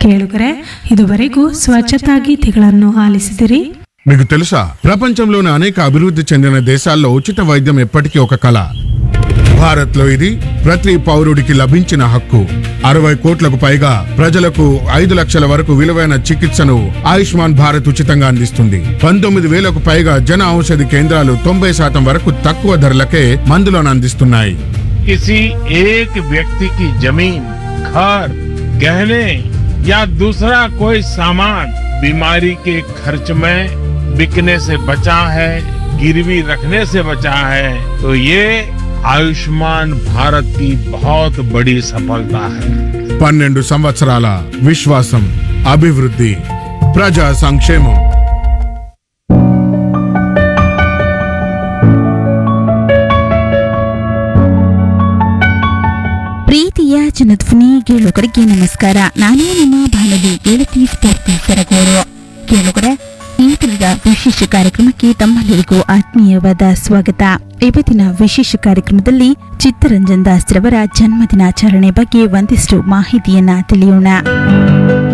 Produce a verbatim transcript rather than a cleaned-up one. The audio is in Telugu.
ಕೇಳುಗರೆ, ಇದುವರೆಗೂ ಸ್ವಚ್ಛತಾ ಗೀತೆಗಳನ್ನು ಆಲಿಸಿದಿರಿ. మీకు తెలుసా, ప్రపంచంలోని అనేక అభివృద్ధి చెందిన దేశాల్లో ఉచిత వైద్యం ఎప్పటికీ ఒక కళ. భారత్ లో ఇది ప్రతి పౌరుడికి లభించిన హక్కు. అరవై కోట్లకు పైగా ప్రజలకు ఐదు లక్షల వరకు విలువైన చికిత్సను ఆయుష్మాన్ భారత్ ఉచితంగా అందిస్తుంది. పంతొమ్మిది వేలకు పైగా జన ఔషధి కేంద్రాలు తొంభై శాతం వరకు తక్కువ ధరలకే మందులను అందిస్తున్నాయి. किसी एक व्यक्ति की जमीन, घर, गहने या दूसरा कोई सामान बीमारी के खर्च में बिकने से बचा है, गिरवी रखने से बचा है, तो ये आयुष्मान भारत की बहुत बड़ी सफलता है. పన్నెండు సంవత్సరాల విశ్వాసం, అభివృద్ధి, ప్రజా సంక్షేమం. ಪ್ರೀತಿಯ ಜನಧ್ವನಿ ಕೇಳುಗರಿಗೆ ನಮಸ್ಕಾರ. ನಾನು ನಿಮ್ಮ ಬಾನುಲಿ ಗೆಳತಿ ಸ್ಫೂರ್ತಿ ಸರಗೂರು. ಕೇಳುಗರೆ, ಈ ದಿನದ ವಿಶೇಷ ಕಾರ್ಯಕ್ರಮಕ್ಕೆ ತಮ್ಮೆಲ್ಲರಿಗೂ ಆತ್ಮೀಯವಾದ ಸ್ವಾಗತ. ಇವತ್ತಿನ ವಿಶೇಷ ಕಾರ್ಯಕ್ರಮದಲ್ಲಿ ಚಿತ್ತರಂಜನ್ ದಾಸ್ ರವರ ಜನ್ಮದಿನಾಚರಣೆ ಬಗ್ಗೆ ಒಂದಿಷ್ಟು ಮಾಹಿತಿಯನ್ನ ತಿಳಿಯೋಣ.